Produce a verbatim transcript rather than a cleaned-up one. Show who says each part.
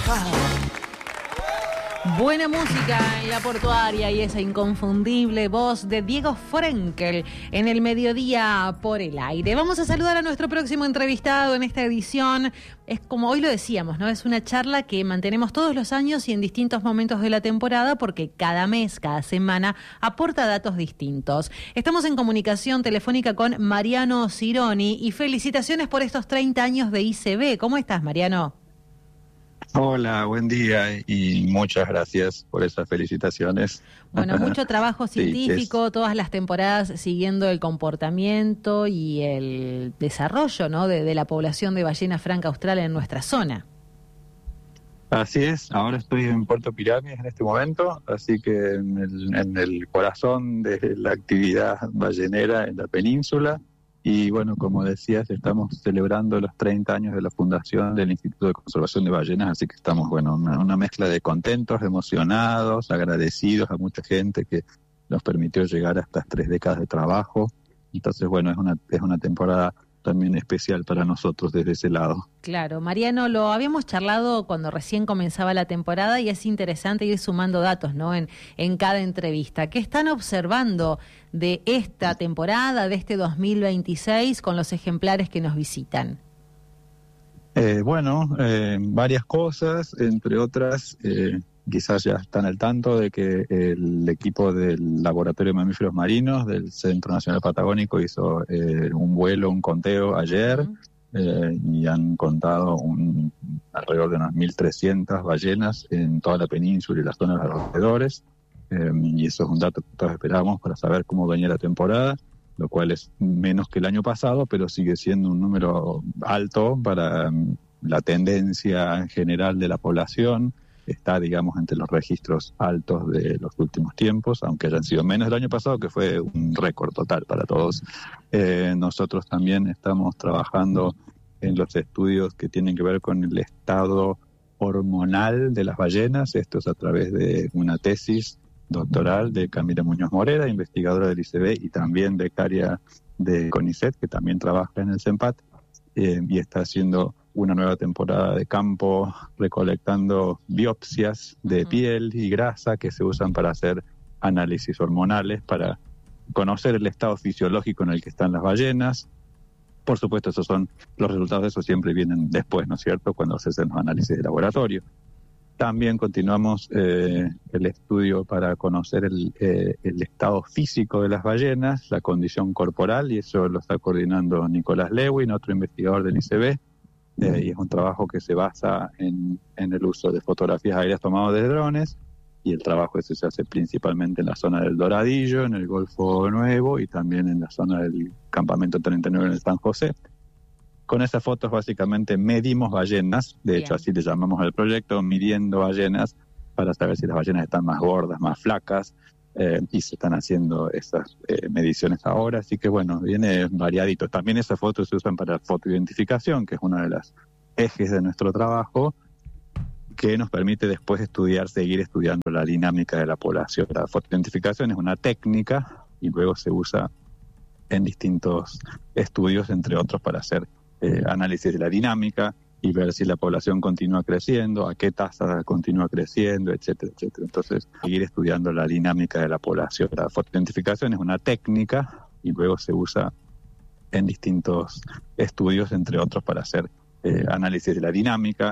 Speaker 1: Buena música en la portuaria y esa inconfundible voz de Diego Frenkel en el mediodía por el aire. Vamos a saludar a nuestro próximo entrevistado en esta edición. Es como hoy lo decíamos, ¿no? Es una charla que mantenemos todos los años y en distintos momentos de la temporada porque cada mes, cada semana aporta datos distintos. Estamos en comunicación telefónica con Mariano Cironi y felicitaciones por estos treinta años de I C B. ¿Cómo estás, Mariano?
Speaker 2: Hola, buen día y muchas gracias por esas felicitaciones.
Speaker 1: Bueno, mucho trabajo científico,
Speaker 2: sí, es...
Speaker 1: todas las temporadas siguiendo el comportamiento y el desarrollo, ¿no? de, de la población de ballena franca austral en nuestra zona.
Speaker 2: Así es, ahora estoy en Puerto Pirámides en este momento, así que en el, en el corazón de la actividad ballenera en la península. Y bueno, como decías, estamos celebrando los treinta años de la fundación del Instituto de Conservación de Ballenas, así que estamos, bueno, una, una mezcla de contentos, emocionados, agradecidos a mucha gente que nos permitió llegar a estas tres décadas de trabajo. Entonces, bueno, es una, es una temporada también especial para nosotros desde ese lado.
Speaker 1: Claro, Mariano, lo habíamos charlado cuando recién comenzaba la temporada y es interesante ir sumando datos, ¿no? En, en cada entrevista. ¿Qué están observando de esta temporada, de este dos mil veintiséis, con los ejemplares que nos visitan?
Speaker 2: Eh, bueno, eh, varias cosas, entre otras, eh, quizás ya están al tanto de que el equipo del Laboratorio de Mamíferos Marinos del Centro Nacional Patagónico hizo eh, un vuelo, un conteo ayer, uh-huh. eh, y han contado un, alrededor de unas mil trescientas ballenas en toda la península y las zonas alrededores, eh, y eso es un dato que todos esperábamos para saber cómo venía la temporada, lo cual es menos que el año pasado, pero sigue siendo un número alto para um, la tendencia general de la población. Está, digamos, entre los registros altos de los últimos tiempos, aunque hayan sido menos del año pasado, que fue un récord total para todos. Eh, nosotros también estamos trabajando en los estudios que tienen que ver con el estado hormonal de las ballenas. Esto es a través de una tesis doctoral de Camila Muñoz Morera, investigadora del I C B y también becaria de CONICET, que también trabaja en el CENPAT, eh, y está haciendo una nueva temporada de campo recolectando biopsias de uh-huh. piel y grasa que se usan para hacer análisis hormonales, para conocer el estado fisiológico en el que están las ballenas. Por supuesto, esos son los resultados de eso siempre vienen después, ¿no es cierto?, cuando se hacen los análisis de laboratorio. También continuamos eh, el estudio para conocer el, eh, el estado físico de las ballenas, la condición corporal, y eso lo está coordinando Nicolás Lewin, otro investigador del I C B. Eh, y es un trabajo que se basa en, en el uso de fotografías aéreas tomadas de drones, y el trabajo ese se hace principalmente en la zona del Doradillo, en el Golfo Nuevo y también en la zona del Campamento treinta y nueve en el San José. Con esas fotos básicamente medimos ballenas, de Bien. hecho así le llamamos al proyecto, midiendo ballenas para saber si las ballenas están más gordas, más flacas, Eh, y se están haciendo esas eh, mediciones ahora, así que bueno, viene variadito. También esas fotos se usan para fotoidentificación, que es una de las ejes de nuestro trabajo, que nos permite después estudiar, seguir estudiando la dinámica de la población. La fotoidentificación es una técnica y luego se usa en distintos estudios, entre otros, para hacer eh, análisis de la dinámica y ver si la población continúa creciendo, a qué tasa continúa creciendo, etcétera, etcétera. Entonces, seguir estudiando la dinámica de la población. La fotoidentificación es una técnica y luego se usa en distintos estudios, entre otros, para hacer eh, análisis de la dinámica